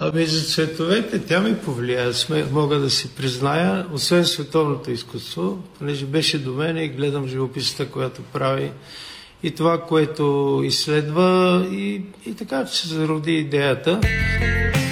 Ами за цветовете тя ми повлия. Мога да си призная, освен световното изкуство, понеже беше до мен и гледам живописата, която прави и това, което изследва и така, че се зароди идеята.